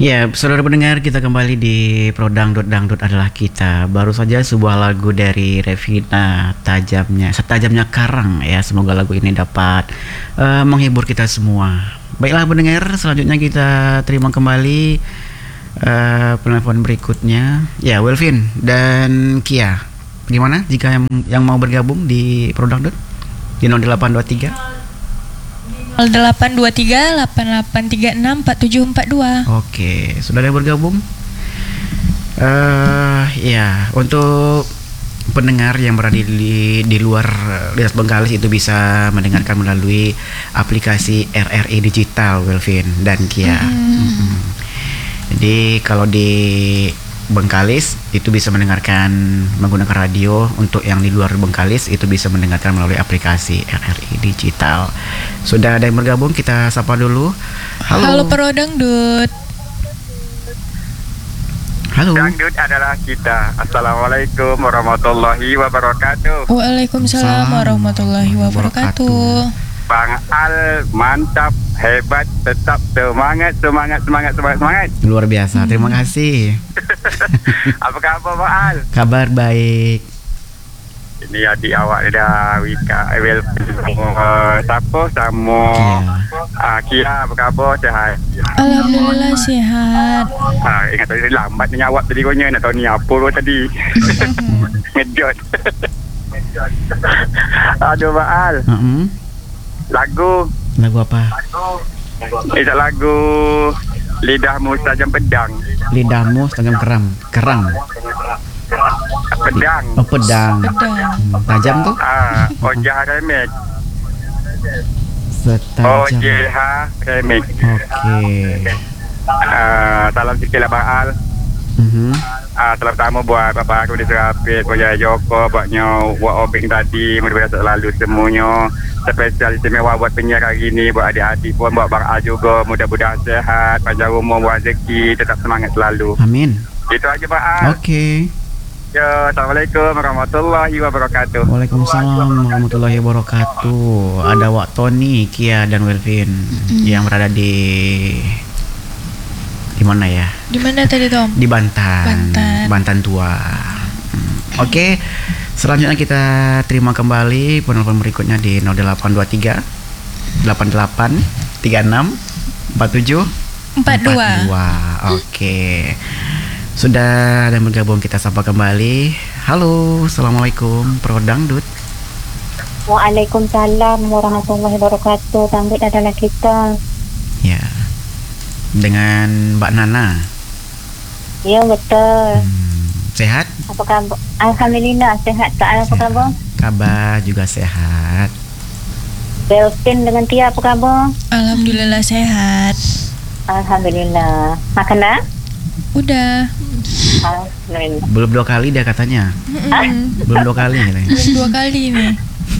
Ya, saudara pendengar, kita kembali di Pro Dangdut. Dangdut adalah kita. Baru saja sebuah lagu dari Revina, setajamnya karang ya. Semoga lagu ini dapat menghibur kita semua. Baiklah pendengar, selanjutnya kita terima kembali penelpon berikutnya. Ya, Welvin dan Kia. Gimana jika yang mau bergabung di Pro Dangdut di 0823 0823 8836 4742. Oke, sudah ada yang bergabung? Ya, untuk pendengar yang berada di luar Lintas Bengkalis itu bisa mendengarkan melalui aplikasi RRI Digital, Welvin dan Kia. Jadi kalau di Bengkalis itu bisa mendengarkan menggunakan radio. Untuk yang di luar Bengkalis itu bisa mendengarkan melalui aplikasi RRI Digital. Sudah ada yang bergabung, kita sapa dulu. Halo Pro Dangdut. Halo. Dangdut adalah kita. Assalamualaikum warahmatullahi wabarakatuh. Waalaikumsalam warahmatullahi wabarakatuh. Bang Al, mantap, hebat, tetap semangat. Luar biasa, terima kasih. Apa kabar Bang Al? Kabar baik. Ini adik awak dah Wika, siapa sama Kia, apa khabar, sehat? Alhamdulillah sehat. Ingat tadi lambat ni awak tadi konya, nak tahu ni apa tadi. Ngejot. Aduh Bang Al. Lagu apa? Itu lagu Lidahmu Setajam Pedang. Lidahmu setajam kerang. Pedang. Oh, pedang. Tajam tuh? OJH Remix. Setajam. OJH Remix. Oke. Salam sikit lah Bang Al. Salam pertama buat Bapak aku di Serapit, buat Jaya Joko, buat Obeng tadi, mudah-mudahan selalu semuanya. Spesial istimewa buat penyiar hari ini, buat adik-adik pun, buat Bang Al juga, mudah-mudahan sehat, panjang umur, buat rezeki, tetap semangat selalu. Amin. Itu aja Bang Al. Oke. Ya, Assalamualaikum warahmatullahi wabarakatuh. Waalaikumsalam warahmatullahi wabarakatuh. Ada Wak Tony, Kia dan Welvin yang berada di mana ya? Di mana tadi Tom? Di Bantan Tua. Oke. Selanjutnya kita terima kembali penelpon berikutnya di 0823 88 36 47 42. Oke. Sudah ada yang bergabung, kita sapa kembali. Halo, assalamualaikum Pro Dangdut. Waalaikumsalam warahmatullahi wabarakatuh. Dangdut adalah kita. Ya. Dengan Mbak Nana. Ya betul. Sehat? Apa kabar? Alhamdulillah sehat. Kak apa kabar? Kabar juga sehat. Belvin dengan Tia apa kabar? Alhamdulillah sehat. Alhamdulillah. Makan dah? Udah. Alhamdulillah. Belum 2 kali dia katanya. Belum 2 kali katanya. Belum 2 kali nih.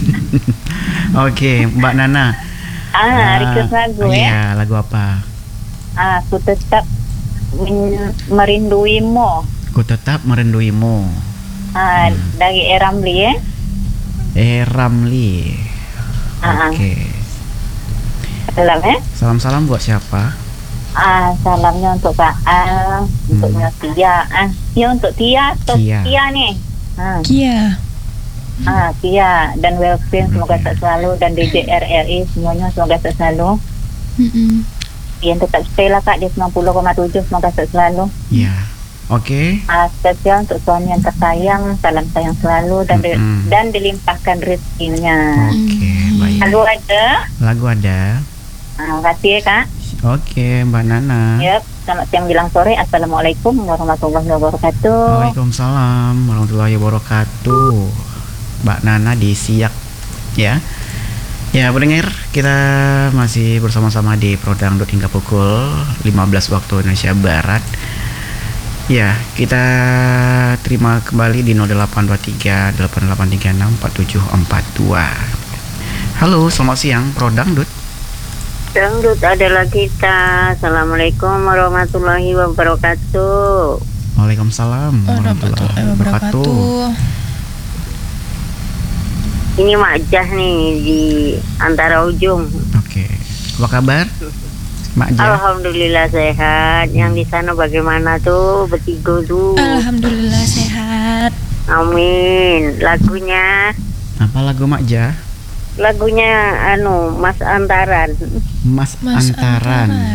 Oke, Mbak Nana. Request lagu ya? Iya, lagu apa? Aku tetap merinduimu. Ku tetap merinduimu. Dari Ramli ya? Ramli. Oke. Salam ya? Salam-salam buat siapa? Salamnya untuk Kak Al, untuk Tia. Ya untuk Tia atau Tia nih? Kia. Tia dan Welvin semoga sehat selalu, dan DJ RRI semuanya semoga sehat selalu. Yang tetap stay lah Kak di 90,7, semoga sehat selalu. Iya. Oke. Spesial untuk suami yang tersayang, salam sayang selalu dan dilimpahkan rezekinya. Oke, baik. Lagu ada. Terima kasih ya Kak. Oke, Mbak Nana. Yep, selamat siang menjelang sore. Assalamualaikum warahmatullahi wabarakatuh. Waalaikumsalam warahmatullahi wabarakatuh. Mbak Nana di Siak ya. Ya, pendengar, kita masih bersama-sama di Pro Dangdut hingga pukul 15 waktu Indonesia Barat. Ya, kita terima kembali di 0823 8836 4742. Halo, selamat siang Pro Dangdut. Dangdut adalah kita. Assalamualaikum warahmatullahi wabarakatuh. Waalaikumsalam warahmatullahi wabarakatuh. Ini Majah nih di antara ujung. Oke. Apa kabar? Mak Ja. Alhamdulillah sehat. Yang di sana bagaimana tuh bertiga tuh? Alhamdulillah sehat. Amin. Lagunya Apa lagu Mak Ja? Mas Antaran. Mas Antaran.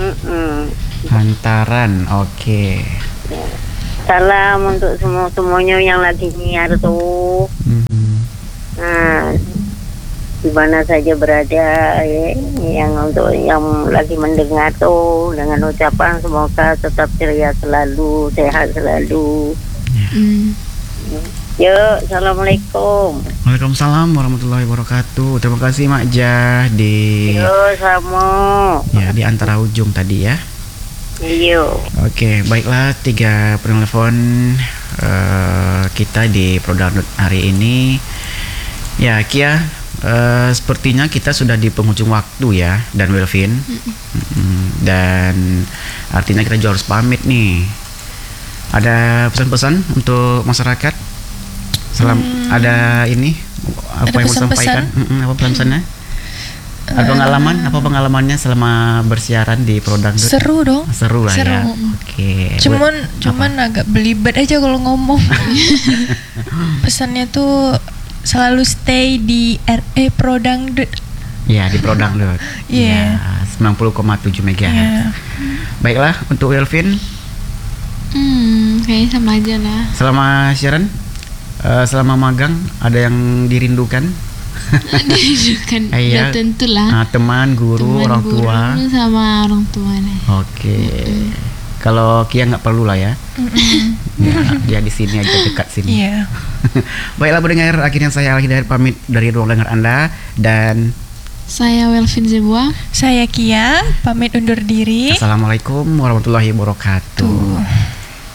Antaran, oke. Salam untuk semuanya yang lagi nyiar tuh. Nah, di mana saja berada ya, yang untuk yang lagi mendengar tuh, dengan ucapan semoga tetap ceria selalu, sehat selalu. Yuk, assalamualaikum. Waalaikumsalam warahmatullahi wabarakatuh. Terima kasih Mak Ja di Yuk, sama. ya di antara ujung tadi ya. Yuk. Oke, baiklah 3 penelpon kita di program hari ini. Ya, Kia, sepertinya kita sudah di penghujung waktu ya, dan Welvin. Dan artinya kita juga harus pamit nih. Ada pesan-pesan untuk masyarakat? Ada ini apa Ada yang mau sampaikan? Apa pesan-pesannya? Ada pengalaman? Apa pengalamannya selama bersiaran di Prodang? Seru dong. Seru lah Seru. ya. Oke. Cuman agak belibet aja kalau ngomong. Pesannya tuh selalu stay di RE Prodangdut. Ya, di Prodang Dut. Iya. Ya, 90,7 MHz. Iya. Baiklah, untuk Welvin, Kayaknya sama aja lah. selama siaran, selama magang, ada yang dirindukan? Kan Iya. udah tentu lah. Teman, guru, orang tua. Sama orang tua nih. Oke. Kalau Kia nggak perlu lah ya. Ya, dia di sini aja, dekat sini. Iya. Baiklah pendengar, akhirnya saya Al-Hidayat pamit dari ruang dengar Anda, dan Saya Welvin Zebua. Saya Kia, pamit undur diri. Assalamualaikum warahmatullahi wabarakatuh.